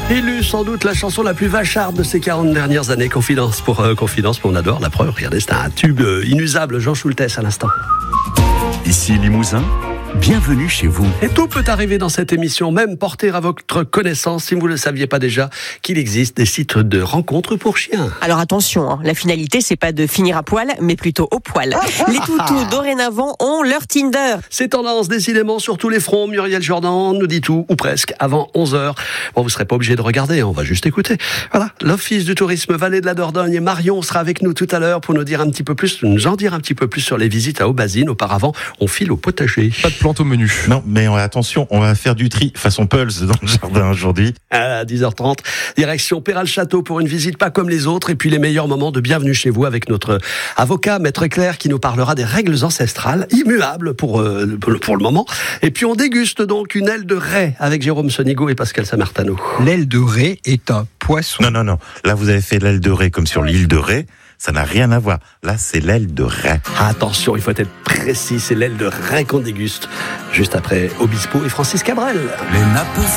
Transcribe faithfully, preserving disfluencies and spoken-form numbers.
Élu sans doute la chanson la plus vacharde de ces quarante dernières années. Confidence pour euh, Confidence, on adore la preuve. Regardez, c'est un tube euh, inusable. Jean Schultes à l'instant. Ici Limousin, bienvenue chez vous. Et tout peut arriver dans cette émission, même porter à votre connaissance, si vous ne le saviez pas déjà, qu'il existe des sites de rencontres pour chiens. Alors attention, hein, la finalité c'est pas de finir à poil, mais plutôt au poil. Les toutous dorénavant ont leur Tinder. C'est tendance décidément sur tous les fronts. Muriel Jordan nous dit tout, ou presque, avant onze heures. Bon, vous serez pas obligé de regarder, on va juste écouter. Voilà, l'Office du tourisme Vallée de la Dordogne et Marion sera avec nous tout à l'heure pour nous dire un petit peu plus, nous en dire un petit peu plus sur les visites à Aubazine. Auparavant, on file au potager. Pas de plante au menu. Non, mais attention, on va faire du tri façon Pulse dans le jardin aujourd'hui. À dix heures trente, direction Péral-Château pour une visite pas comme les autres. Et puis les meilleurs moments de bienvenue chez vous avec notre avocat, Maître Claire, qui nous parlera des règles ancestrales, immuables pour, euh, pour le moment. Et puis on déguste donc une aile de raie avec Jérôme Sonigo et Pascal Samartano. L'aile de raie est un poisson. Non, non, non. Là, vous avez fait l'aile de raie comme sur l'île de Ré. Ça n'a rien à voir. Là, c'est l'aile de raie. Attention, il faut être précis. C'est l'aile de raie qu'on déguste. Juste après Obispo et Francis Cabrel. Les nappes